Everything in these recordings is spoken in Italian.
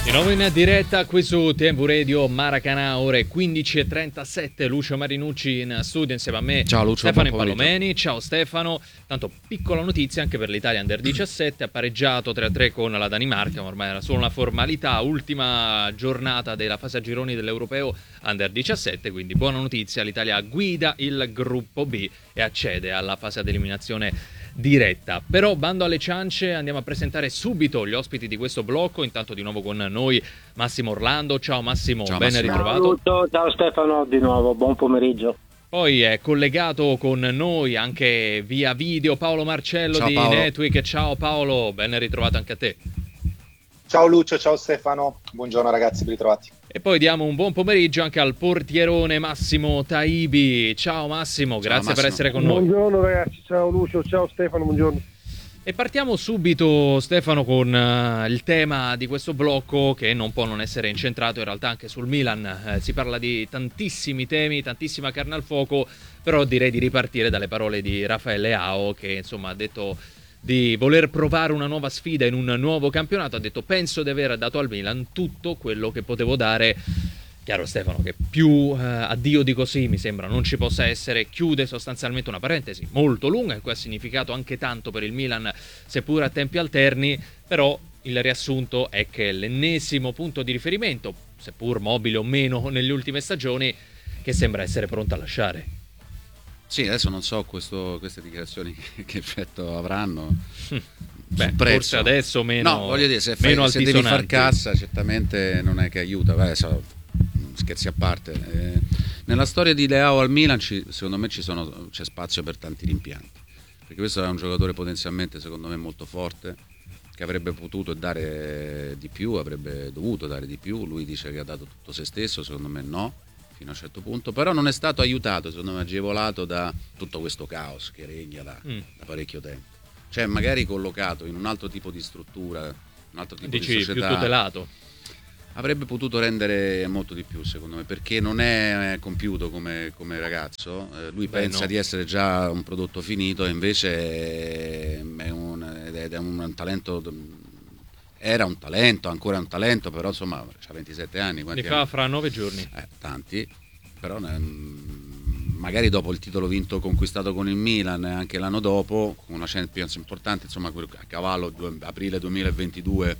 Di nuovo in diretta qui su TMV Radio Maracanã, ore 15:37. Lucio Marinucci in studio insieme a me. Ciao Lucio, Stefano Impalomeni. Ciao Stefano. Tanto piccola notizia anche per l'Italia Under 17, ha pareggiato 3-3 con la Danimarca, ma ormai era solo una formalità. Ultima giornata della fase a gironi dell'Europeo Under 17, quindi buona notizia, l'Italia guida il gruppo B e accede alla fase ad eliminazione diretta. Però bando alle ciance, andiamo a presentare subito gli ospiti di questo blocco. Intanto di nuovo con noi Massimo Orlando. Ciao Massimo, ciao, ben Massimo. ritrovato. Ciao Stefano, di nuovo, buon pomeriggio. Poi è collegato con noi anche via video Paolo Marcello. Ciao, di Paolo. Netweek. Ciao Paolo, ben ritrovato anche a te. Ciao Lucio, ciao Stefano, buongiorno ragazzi, ben ritrovati. E poi diamo un buon pomeriggio anche al portierone Massimo Taibi. Ciao Massimo, grazie per essere con noi. Buongiorno ragazzi, ciao Lucio, ciao Stefano, buongiorno. E partiamo subito, Stefano, con il tema di questo blocco, che non può non essere incentrato in realtà anche sul Milan. Si parla di tantissimi temi, tantissima carne al fuoco, però direi di ripartire dalle parole di Rafael Leao, che insomma ha detto di voler provare una nuova sfida in un nuovo campionato. Ha detto: penso di aver dato al Milan tutto quello che potevo dare. Chiaro Stefano che più addio di così mi sembra non ci possa essere. Chiude sostanzialmente una parentesi molto lunga, in cui ha significato anche tanto per il Milan, seppur a tempi alterni. Però il riassunto è che l'ennesimo punto di riferimento, seppur mobile o meno nelle ultime stagioni, che sembra essere pronto a lasciare. Sì, adesso non so queste dichiarazioni che effetto avranno. Beh, prezzo. Forse adesso meno. No, voglio dire, se meno devi far altisonanti. cassa, certamente non è che aiuta. Scherzi a parte. Nella storia di Leao al Milan, secondo me c'è spazio per tanti rimpianti. Perché questo è un giocatore potenzialmente, secondo me, molto forte, che avrebbe potuto dare di più, avrebbe dovuto dare di più. Lui dice che ha dato tutto se stesso, secondo me no, fino a un certo punto, però non è stato aiutato, secondo me agevolato da tutto questo caos che regna da parecchio tempo. Cioè magari collocato in un altro tipo di struttura, un altro tipo Dici di società, più tutelato. avrebbe potuto rendere molto di più, secondo me, perché non è compiuto come ragazzo. Lui pensa no. di essere già un prodotto finito, e invece è un talento. Era un talento, ancora un talento, però insomma ha 27 anni. Li fa fra 9 giorni. Tanti, però magari dopo il titolo vinto, conquistato con il Milan, anche l'anno dopo, con una Champions importante, insomma a cavallo aprile 2022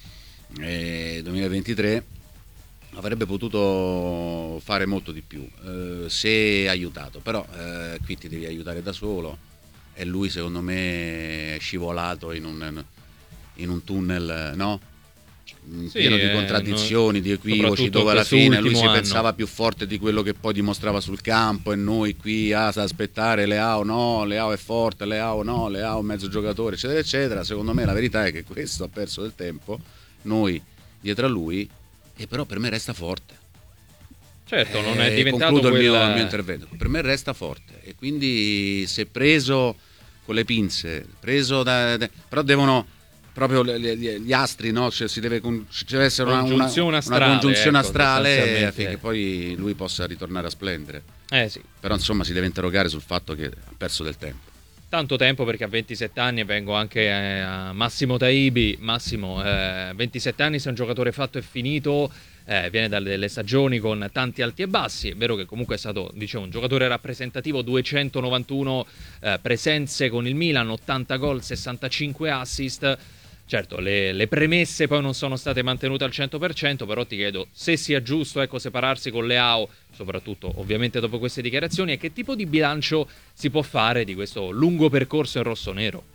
e 2023, avrebbe potuto fare molto di più se aiutato, però qui ti devi aiutare da solo, e lui secondo me è scivolato in un tunnel, no? Pieno di contraddizioni, di equivoci, dove alla fine lui si pensava più forte di quello che poi dimostrava sul campo, e noi qui ad aspettare Leao, no, Leao è forte, Leao no, Leao mezzo giocatore, eccetera eccetera. Secondo me la verità è che questo ha perso del tempo, noi dietro a lui, e però per me resta forte. Certo, non è diventato concludo il mio intervento. Per me resta forte, e quindi se preso con le pinze, però devono proprio gli astri, no? Cioè deve essere una congiunzione astrale, affinché poi lui possa ritornare a splendere. Sì. Però insomma si deve interrogare sul fatto che ha perso del tempo. Tanto tempo, perché a 27 anni, e vengo anche a Massimo Taibi. Massimo, 27 anni, sei un giocatore fatto e finito, viene dalle stagioni con tanti alti e bassi. È vero che comunque è stato, un giocatore rappresentativo, 291 presenze con il Milan, 80 gol, 65 assist. Certo, le premesse poi non sono state mantenute al 100%, però ti chiedo se sia giusto separarsi con Leao, soprattutto ovviamente dopo queste dichiarazioni, e che tipo di bilancio si può fare di questo lungo percorso in rossonero.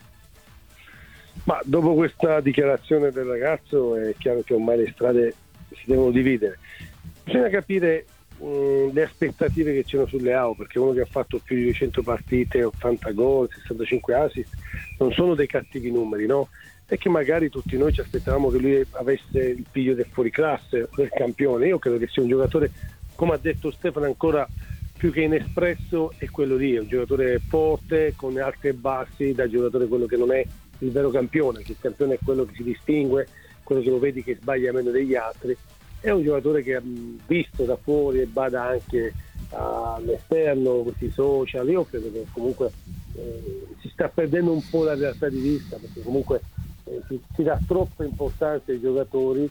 Ma dopo questa dichiarazione del ragazzo è chiaro che ormai le strade si devono dividere. Bisogna capire le aspettative che c'erano su Leao, perché uno che ha fatto più di 200 partite, 80 gol, 65 assist, non sono dei cattivi numeri, no? E che magari tutti noi ci aspettavamo che lui avesse il piglio del fuoriclasse, del campione. Io credo che sia un giocatore, come ha detto Stefano, ancora più che inespresso, è quello lì, è un giocatore forte, con alti e bassi, da giocatore quello che non è il vero campione, che il campione è quello che si distingue, quello che lo vedi che sbaglia meno degli altri. È un giocatore che ha visto da fuori e bada anche all'esterno, questi social. Io credo che comunque si sta perdendo un po' la realtà di vista, perché comunque si dà troppa importanza ai giocatori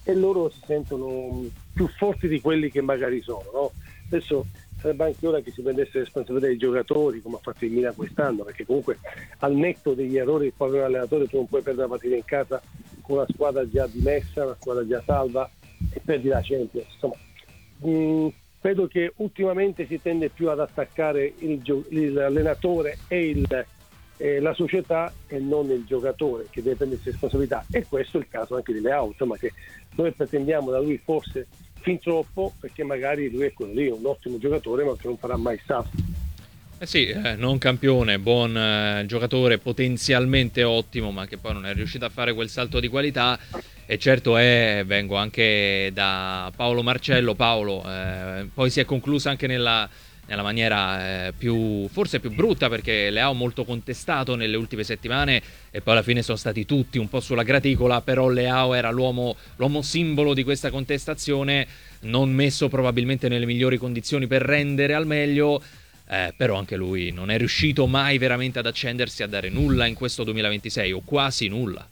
e loro si sentono più forti di quelli che magari sono, no? Adesso sarebbe anche ora che si prendesse responsabilità dei giocatori, come ha fatto il Milan quest'anno, perché comunque al netto degli errori che può avere un allenatore, tu non puoi perdere la partita in casa con una squadra già dimessa, una squadra già salva, e perdi la Champions. Insomma, credo che ultimamente si tende più ad attaccare l'allenatore e la società, e non il giocatore che deve prendersi responsabilità, e questo è il caso anche di Leao, insomma, che noi pretendiamo da lui forse fin troppo, perché magari lui è quello lì, un ottimo giocatore, ma che non farà mai stato. Sì, non campione, buon giocatore, potenzialmente ottimo, ma che poi non è riuscito a fare quel salto di qualità. E certo vengo anche da Paolo Marcello. Paolo, poi si è conclusa anche nella maniera forse più brutta, perché Leao molto contestato nelle ultime settimane e poi alla fine sono stati tutti un po' sulla graticola, però Leao era l'uomo simbolo di questa contestazione, non messo probabilmente nelle migliori condizioni per rendere al meglio, però anche lui non è riuscito mai veramente ad accendersi, a dare nulla in questo 2026, o quasi nulla.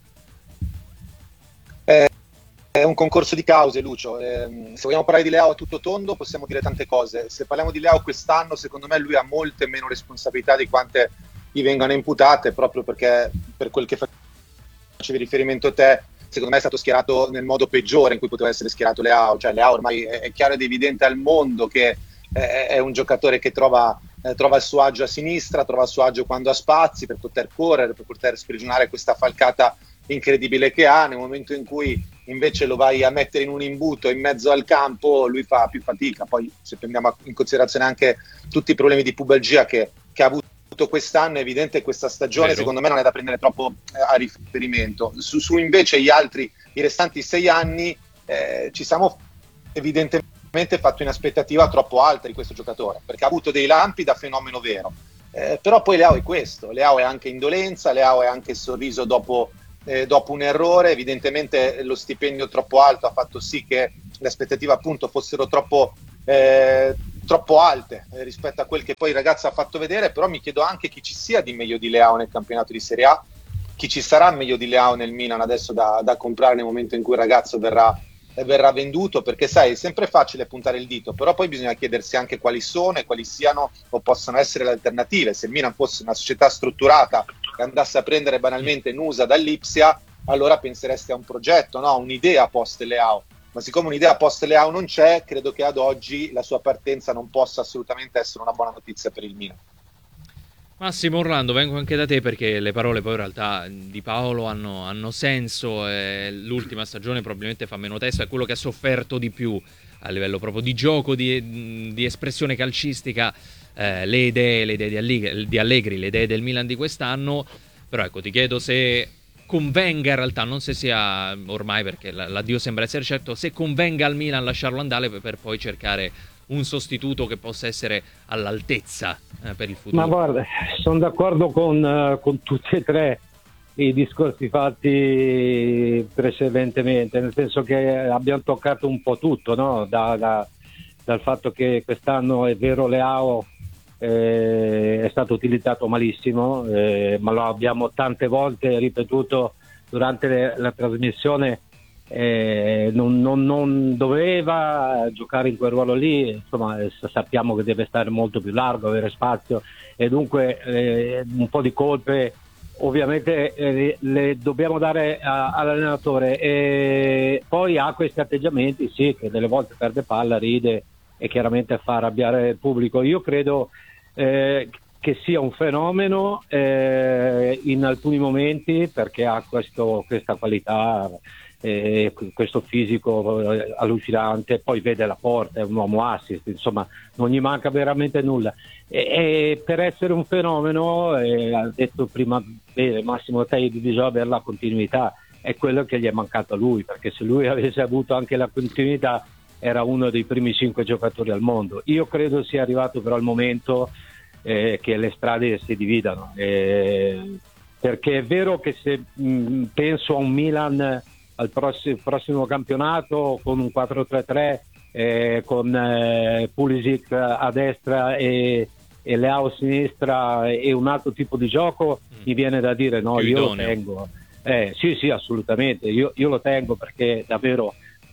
È un concorso di cause, Lucio. Se vogliamo parlare di Leao a tutto tondo possiamo dire tante cose. Se parliamo di Leao quest'anno, secondo me lui ha molte meno responsabilità di quante gli vengano imputate, proprio perché, per quel che facevi riferimento te, secondo me è stato schierato nel modo peggiore in cui poteva essere schierato Leao. Cioè Leao ormai è chiaro ed evidente al mondo che è un giocatore che trova il suo agio a sinistra, trova il suo agio quando ha spazi per poter correre, per poter sprigionare questa falcata incredibile che ha. Nel momento in cui invece lo vai a mettere in un imbuto in mezzo al campo, lui fa più fatica. Poi, se prendiamo in considerazione anche tutti i problemi di pubalgia che ha avuto quest'anno, è evidente che questa stagione, vero, secondo me non è da prendere troppo a riferimento. Su invece i restanti 6 anni ci siamo evidentemente fatto un'aspettativa troppo alta di questo giocatore, perché ha avuto dei lampi da fenomeno vero, però poi Leao è questo, Leao è anche indolenza, Leao è anche sorriso dopo un errore. Evidentemente lo stipendio troppo alto ha fatto sì che le aspettative appunto fossero troppo alte rispetto a quel che poi il ragazzo ha fatto vedere. Però mi chiedo anche chi ci sia di meglio di Leao nel campionato di Serie A, chi ci sarà meglio di Leao nel Milan adesso da comprare nel momento in cui il ragazzo verrà venduto, perché sai, è sempre facile puntare il dito, però poi bisogna chiedersi anche quali sono e quali siano o possano essere le alternative. Se il Milan fosse una società strutturata che andasse a prendere banalmente Nusa dall'Ipsia, allora penseresti a un progetto, no? Un'idea post Leao. Ma siccome un'idea post Leao non c'è, credo che ad oggi la sua partenza non possa assolutamente essere una buona notizia per il Milan. Massimo Orlando, vengo anche da te, perché le parole poi in realtà di Paolo hanno senso. L'ultima stagione probabilmente fa meno testo, è quello che ha sofferto di più a livello proprio di gioco, di espressione calcistica, le idee di Allegri, le idee del Milan di quest'anno. Però ecco, ti chiedo se convenga in realtà, non se sia ormai, perché l'addio sembra essere certo, se convenga al Milan lasciarlo andare per poi cercare un sostituto che possa essere all'altezza per il futuro. Ma guarda, sono d'accordo con tutti e tre i discorsi fatti precedentemente, nel senso che abbiamo toccato un po' tutto, no? Dal fatto che quest'anno è vero Leao è stato utilizzato malissimo, ma lo abbiamo tante volte ripetuto durante la trasmissione. Non doveva giocare in quel ruolo lì, insomma sappiamo che deve stare molto più largo, avere spazio, e dunque un po' di colpe ovviamente le dobbiamo dare all'allenatore. E poi ha questi atteggiamenti, sì, che delle volte perde palla, ride e chiaramente fa arrabbiare il pubblico. Io credo che sia un fenomeno in alcuni momenti, perché ha questa qualità, questo fisico allucinante, poi vede la porta, è un uomo assist, insomma non gli manca veramente nulla, e per essere un fenomeno, ha detto prima bene Massimo Tei, bisogna avere la continuità, è quello che gli è mancato a lui, perché se lui avesse avuto anche la continuità era uno dei primi 5 giocatori al mondo. Io credo sia arrivato però il momento che le strade si dividano, perché è vero che se penso a un Milan al prossimo campionato con un 4-3-3, con Pulisic a destra e Leao a sinistra e un altro tipo di gioco, mi viene da dire no, io lo tengo. Sì, assolutamente, io lo tengo, perché davvero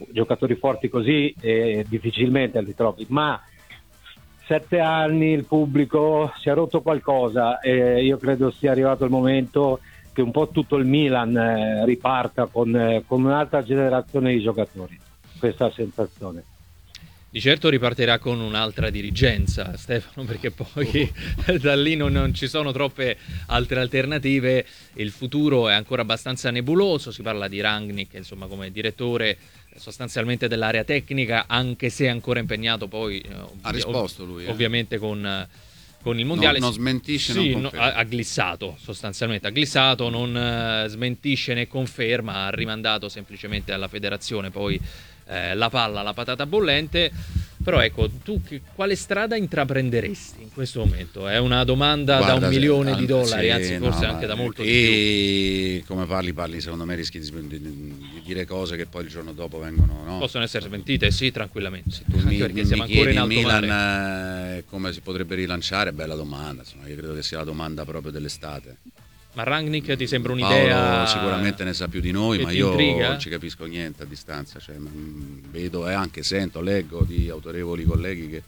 giocatori forti così difficilmente li trovi, ma 7 anni il pubblico si è rotto qualcosa e io credo sia arrivato il momento che un po' tutto il Milan riparta con un'altra generazione di giocatori, questa sensazione. Di certo ripartirà con un'altra dirigenza, Stefano, perché poi da lì non ci sono troppe altre alternative. Il futuro è ancora abbastanza nebuloso. Si parla di Rangnick, insomma, come direttore sostanzialmente dell'area tecnica, anche se è ancora impegnato poi ha risposto lui, ovviamente con il mondiale. Non smentisce, sì, non conferma. ha glissato, sostanzialmente ha glissato, non smentisce né conferma, ha rimandato semplicemente alla federazione poi la palla, la patata bollente. Però ecco, tu quale strada intraprenderesti in questo momento? È una domanda da $1 milione, sì, anzi forse anche da molto di più. Come parli, secondo me rischi di dire cose che poi il giorno dopo vengono, no? Possono essere smentite, sì, tranquillamente. Se tu perché siamo ancora in alto Milan, mare. Come si potrebbe rilanciare? Bella domanda, insomma, io credo che sia la domanda proprio dell'estate. Ma Rangnick ti sembra un'idea? Paolo sicuramente ne sa più di noi, ma io intriga? non ci capisco niente a distanza, cioè, vedo e anche sento, leggo di autorevoli colleghi che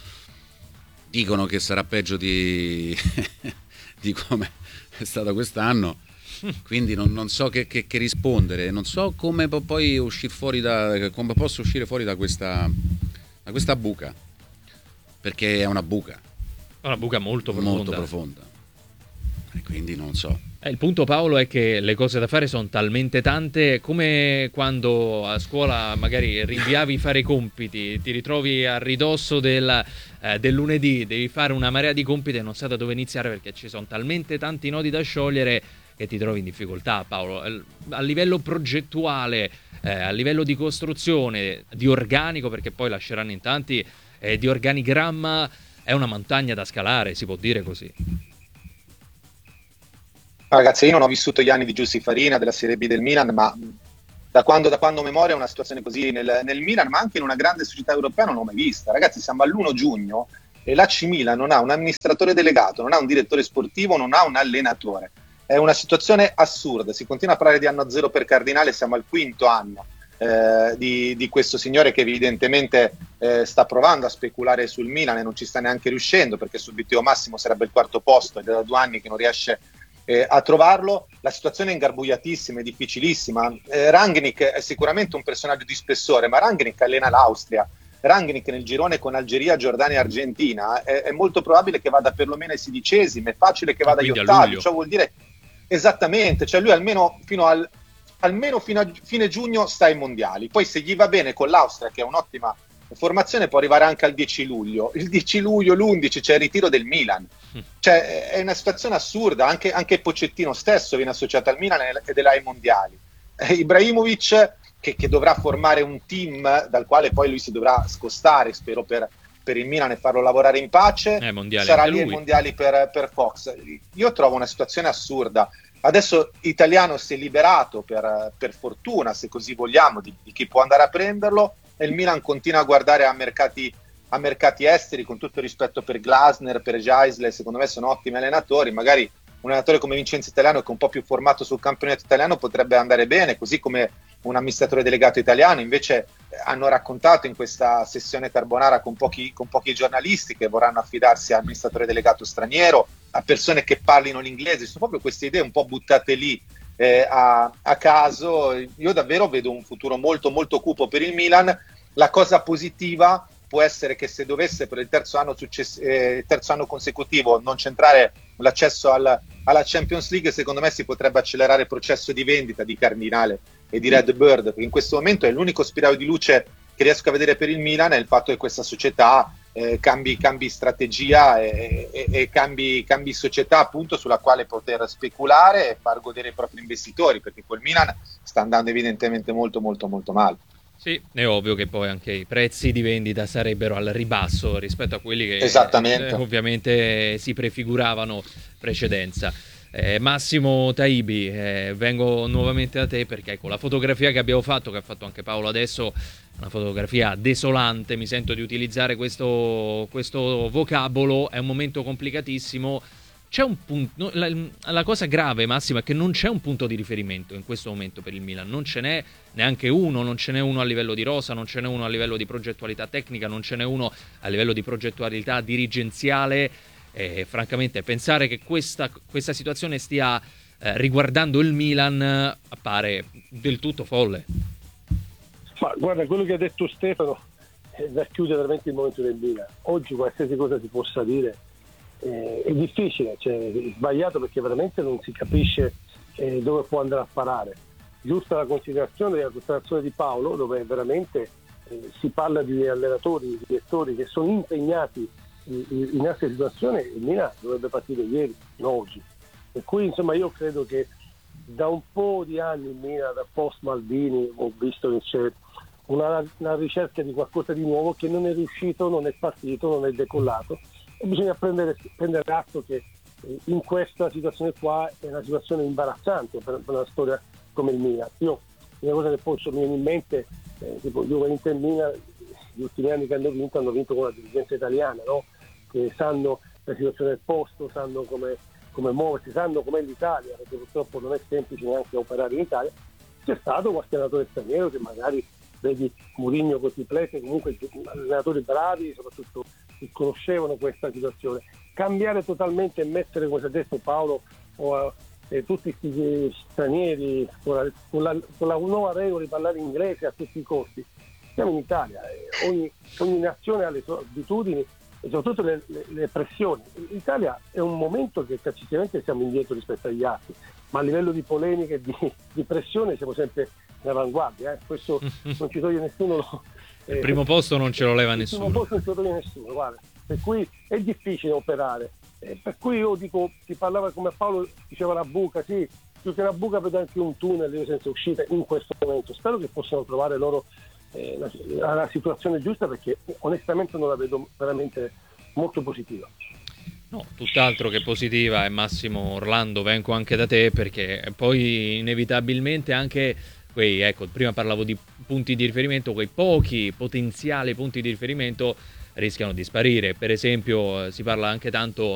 dicono che sarà peggio di come è stato quest'anno, quindi non so che rispondere, non so come poi uscire fuori come posso uscire fuori da questa buca, perché è una buca Molto profonda. E quindi non so. Il punto, Paolo, è che le cose da fare sono talmente tante, come quando a scuola magari rinviavi fare i compiti, ti ritrovi a ridosso del lunedì, devi fare una marea di compiti e non sai da dove iniziare perché ci sono talmente tanti nodi da sciogliere che ti trovi in difficoltà, Paolo. A livello progettuale, a livello di costruzione, di organico, perché poi lasceranno in tanti, di organigramma, è una montagna da scalare, si può dire così. Ragazzi, io non ho vissuto gli anni di Giussi Farina, della Serie B del Milan, ma da quando memoria una situazione così nel Milan, ma anche in una grande società europea, non l'ho mai vista. Ragazzi, siamo all'1 giugno e l'AC Milan non ha un amministratore delegato, non ha un direttore sportivo, non ha un allenatore. È una situazione assurda. Si continua a parlare di anno zero per Cardinale, siamo al 5° anno di questo signore che evidentemente sta provando a speculare sul Milan e non ci sta neanche riuscendo, perché l'obiettivo massimo sarebbe il 4º posto ed è da 2 anni che non riesce a trovarlo. La situazione è ingarbugliatissima, è difficilissima. Rangnick è sicuramente un personaggio di spessore, ma Rangnick allena l'Austria. Rangnick nel girone con Algeria, Giordania e Argentina è molto probabile che vada perlomeno ai 16esimi, è facile che vada agli ottavi, ciò vuol dire esattamente, cioè lui almeno fino a fine giugno sta ai mondiali, poi se gli va bene con l'Austria, che è un'ottima formazione, può arrivare anche al 10 luglio. Il 10 luglio, l'11 c'è il ritiro del Milan, cioè è una situazione assurda. Anche Pochettino stesso viene associato al Milan ed è là ai mondiali. Ibrahimovic che dovrà formare un team dal quale poi lui si dovrà scostare, spero per il Milan, e farlo lavorare in pace, sarà lì ai mondiali per Fox. Io trovo una situazione assurda. Adesso Italiano si è liberato per fortuna, se così vogliamo, di chi può andare a prenderlo, e il Milan continua a guardare a mercati esteri, con tutto il rispetto per Glasner, per Geisler. Secondo me sono ottimi allenatori. Magari un allenatore come Vincenzo Italiano, che è un po' più formato sul campionato italiano, potrebbe andare bene, così come un amministratore delegato italiano. Invece hanno raccontato in questa sessione carbonara con pochi giornalisti che vorranno affidarsi a amministratore delegato straniero, a persone che parlino l'inglese. Sono proprio queste idee un po' buttate lì a caso. Io davvero vedo un futuro molto molto cupo per il Milan. La cosa positiva può essere che se dovesse per il terzo anno consecutivo non centrare l'accesso alla Champions League, secondo me si potrebbe accelerare il processo di vendita di Cardinale e di Red Bird, perché in questo momento è l'unico spiraglio di luce che riesco a vedere per il Milan, è il fatto che questa società cambi strategia e cambi società, appunto, sulla quale poter speculare e far godere i propri investitori, perché col Milan sta andando evidentemente molto molto molto male. Sì, è ovvio che poi anche i prezzi di vendita sarebbero al ribasso rispetto a quelli che ovviamente si prefiguravano precedenza. Massimo Taibi, vengo nuovamente da te, perché ecco, la fotografia che abbiamo fatto, che ha fatto anche Paolo adesso, una fotografia desolante, mi sento di utilizzare questo vocabolo, è un momento complicatissimo. c'è un punto, la cosa grave, Massimo, è che non c'è un punto di riferimento in questo momento per il Milan, non ce n'è neanche uno, non ce n'è uno a livello di rosa, non ce n'è uno a livello di progettualità tecnica, non ce n'è uno a livello di progettualità dirigenziale. Francamente pensare che questa situazione stia riguardando il Milan appare del tutto folle. Ma guarda, quello che ha detto Stefano racchiude veramente il momento del Milan. Oggi qualsiasi cosa si possa dire è difficile, cioè è sbagliato, perché veramente non si capisce dove può andare a parare. Giusta la considerazione di Paolo, dove veramente si parla di allenatori, di direttori che sono impegnati in altre situazioni. Il Milan dovrebbe partire ieri, non oggi. Per cui insomma io credo che da un po' di anni il Milan, da post Maldini, ho visto che c'è una ricerca di qualcosa di nuovo che non è riuscito, non è partito, non è decollato, e bisogna prendere atto che in questa situazione qua è una situazione imbarazzante per una storia come il Milan. Io una cosa che posso venire in mente, tipo Juve, Inter, Milan, gli ultimi anni che hanno vinto con la dirigenza italiana, no? Che sanno la situazione del posto, sanno come muoversi, sanno com'è l'Italia, perché purtroppo non è semplice neanche operare in Italia. C'è stato qualche allenatore straniero che magari, vedi Mourinho così plete, comunque allenatori bravi, soprattutto che conoscevano questa situazione. Cambiare totalmente e mettere, come ha detto Paolo, tutti questi stranieri con la nuova regola di parlare inglese a tutti i costi. Siamo in Italia, ogni nazione ha le sue abitudini e soprattutto le pressioni. L'Italia è un momento che calcisticamente siamo indietro rispetto agli altri, ma a livello di polemiche e di pressione siamo sempre in avanguardia. Questo non ci toglie nessuno. Il primo posto non ce lo leva nessuno. Il primo posto non ce lo toglie nessuno, guarda. Per cui è difficile operare. Per cui io dico, si parlava, come Paolo diceva, la buca, sì, più che una buca vedo anche un tunnel senza uscita in questo momento. Spero che possano trovare loro la situazione giusta, perché onestamente non la vedo veramente molto positiva. No, tutt'altro che positiva. E Massimo, Orlando, vengo anche da te, perché poi inevitabilmente anche quei, ecco, prima parlavo di punti di riferimento, quei pochi potenziali punti di riferimento rischiano di sparire. Per esempio si parla anche tanto